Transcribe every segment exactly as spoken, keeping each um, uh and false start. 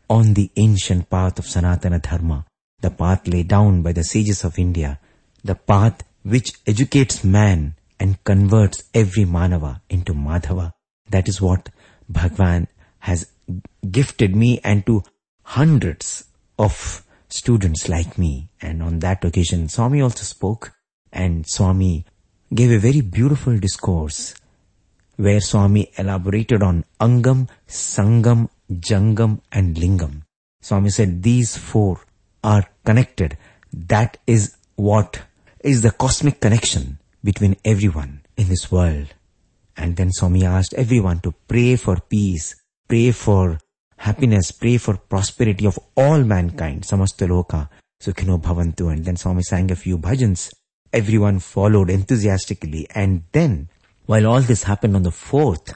on the ancient path of Sanatana Dharma, the path laid down by the sages of India, the path which educates man and converts every Manava into Madhava. That is what Bhagwan has gifted me and to hundreds of students like me. And on that occasion, Swami also spoke, and Swami gave a very beautiful discourse where Swami elaborated on Angam, Sangam, Jangam and Lingam. Swami said these four are connected. That is what is the cosmic connection between everyone in this world. And then Swami asked everyone to pray for peace, pray for happiness, pray for prosperity of all mankind. Samasta loka sukhino bhavantu. And then Swami sang a few bhajans. Everyone followed enthusiastically. And then, while all this happened on the fourth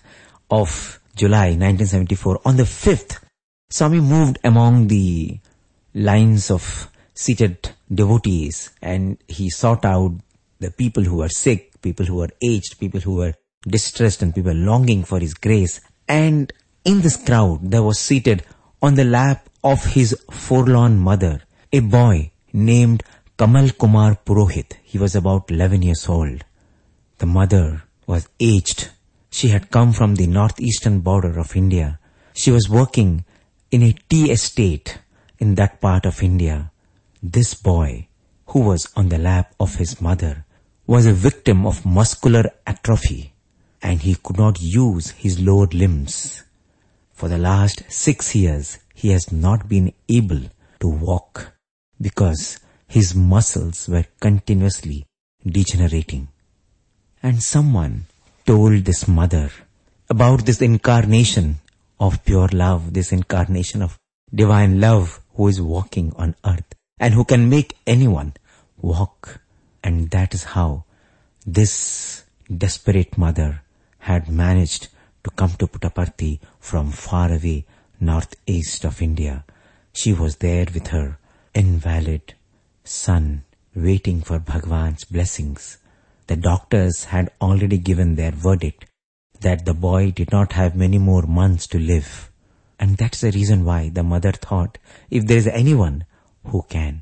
of July nineteen seventy-four, on the fifth, Swami moved among the lines of seated devotees, and he sought out the people who were sick, people who were aged, people who were distressed, and people longing for his grace. And in this crowd, there was seated on the lap of his forlorn mother, a boy named Kamal Kumar Purohit. He was about eleven years old. The mother was aged. She had come from the northeastern border of India. She was working in a tea estate in that part of India. This boy, who was on the lap of his mother, was a victim of muscular atrophy, and he could not use his lower limbs. For the last six years, he has not been able to walk because his muscles were continuously degenerating. And someone told this mother about this incarnation of pure love, this incarnation of divine love who is walking on earth and who can make anyone walk. And that is how this desperate mother had managed to come to Puttaparthi from far away northeast of India. She was there with her invalid son, waiting for Bhagwan's blessings. The doctors had already given their verdict that the boy did not have many more months to live. And that's the reason why the mother thought, if there is anyone who can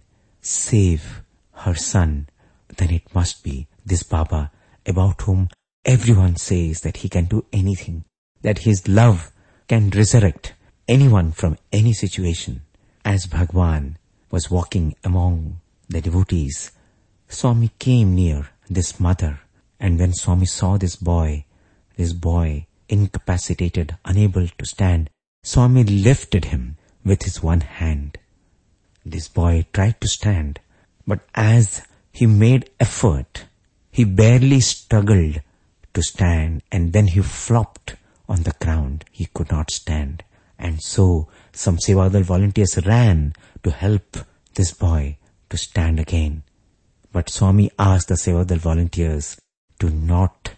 save her son, then it must be this Baba, about whom everyone says that he can do anything, that his love can resurrect anyone from any situation. As Bhagwan was walking among the devotees, Swami came near this mother, and when Swami saw this boy, this boy incapacitated, unable to stand, Swami lifted him with his one hand. This boy tried to stand, but as he made effort, he barely struggled to stand, and then he flopped on the ground. He could not stand. And so some Sevadal volunteers ran to help this boy to stand again. But Swami asked the Sevadal volunteers to not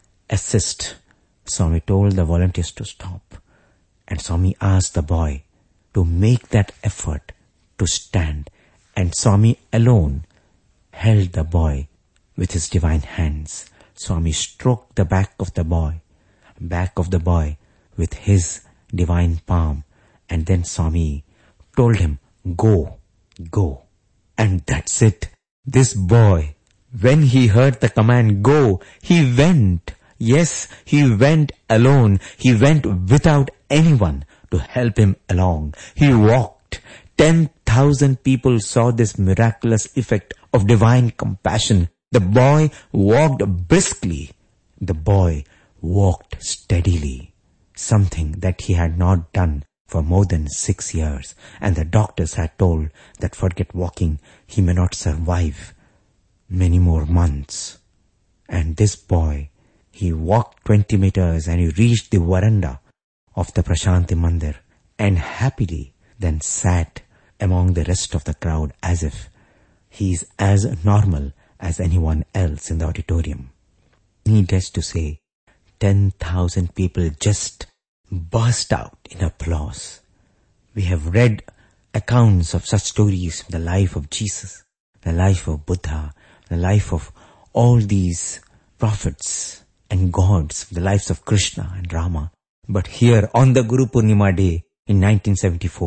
assist. Swami told the volunteers to stop. And Swami asked the boy to make that effort to stand. And Swami alone held the boy with his divine hands. Swami stroked the back of the boy, back of the boy with his divine palm. And then Swami told him, go, go. And that's it. This boy, when he heard the command go, he went. Yes, he went alone. He went without anyone to help him along. He walked. Ten thousand people saw this miraculous effect of divine compassion. The boy walked briskly. The boy walked steadily. Something that he had not done for more than six years. And the doctors had told that forget walking, he may not survive many more months. And this boy, he walked twenty meters and he reached the veranda of the Prashanti Mandir and happily then sat among the rest of the crowd as if he is as normal as anyone else in the auditorium. Needless to say, ten thousand people just burst out in applause. We have read accounts of such stories from the life of Jesus, the life of Buddha, the life of all these prophets and gods, the lives of Krishna and Rama. But here on the Guru Purnima day in nineteen seventy-four,